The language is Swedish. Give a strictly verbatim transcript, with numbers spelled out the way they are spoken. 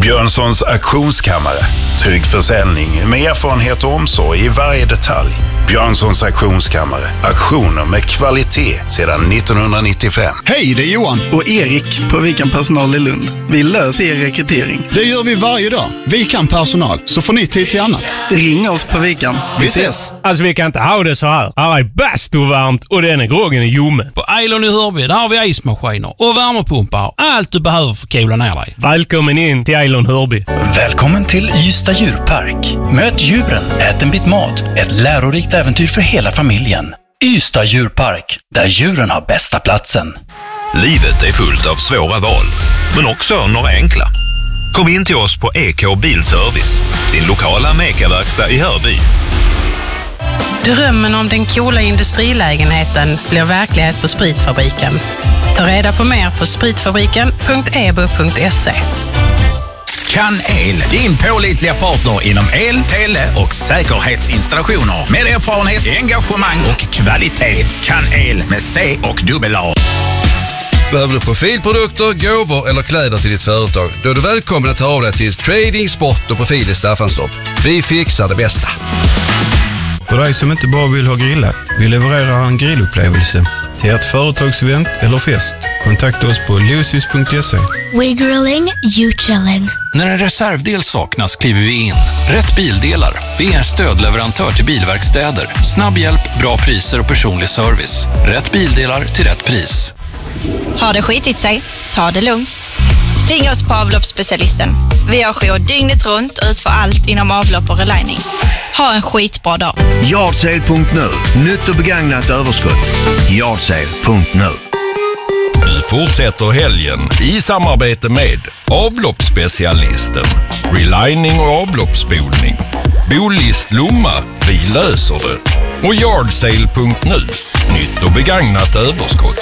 Björnssons auktionskammare. Trygg försäljning med erfarenhet och omsorg i varje detalj. Björnssons auktionskammare. Auktioner med kvalitet sedan nittonhundranittiofem. Hej, det är Johan och Erik på Vikan Personal i Lund. Vi löser er rekrytering. Det gör vi varje dag. Vikan Personal, så får ni tid till annat. Ring oss på Vikan. Vi ses! Alltså vi kan inte ha det så här. Här är bäst och varmt och den är groggen i Jomme. På Eilon i Hörby, där har vi ismaskiner och värmepumpar. Allt du behöver för att kola ner dig. Välkommen in till Eilon Hörby. Välkommen till Ystad djurpark. Möt djuren, ät en bit mat. Ett lärorikt äventyr för hela familjen. Ystad djurpark, där djuren har bästa platsen. Livet är fullt av svåra val, men också några enkla. Kom in till oss på E K Bilservice, din lokala Meka-verkstad i Hörby. Drömmen om den coola industrilägenheten blir verklighet på Spritfabriken. Ta reda på mer på spritfabriken punkt e b u punkt se. Kan El, din pålitliga partner inom el, tele och säkerhetsinstallationer. Med erfarenhet, engagemang och kvalitet. Kan El med C och dubbel A. Behöver du profilprodukter, gåvor eller kläder till ditt företag? Då är du välkommen att ta av dig till Trading, Sport och Profil i Staffanstorp. Vi fixar det bästa. För dig som inte bara vill ha grillat, vi levererar en grillupplevelse till ert företagsevent eller fest. Kontakta oss på lucis punkt se. We grilling, you chilling. När en reservdel saknas kliver vi in. Rätt bildelar. Vi är stödleverantör till bilverkstäder. Snabb hjälp, bra priser och personlig service. Rätt bildelar till rätt pris. Har det skitit sig? Ta det lugnt. Ring oss på avloppsspecialisten. Vi har jour dygnet runt och utför allt inom avlopp och relining. Ha en skitbra dag. Yardsale punkt nu. Nytt och begagnat överskott. Yardsale punkt nu. Nu fortsätter helgen i samarbete med avloppsspecialisten, relining och avloppsspolning, Bolist Lomma, vi löser det, och Yardsale punkt nu. Nytt och begagnat överskott.